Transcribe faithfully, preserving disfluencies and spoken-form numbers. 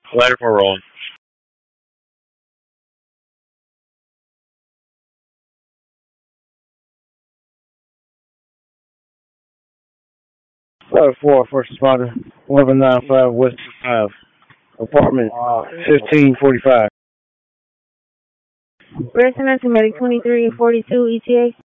Later for rolling. Letter four, first responder, eleven ninety-five West five, apartment fifteen forty-five. Resident Medic twenty-three forty-two E T A.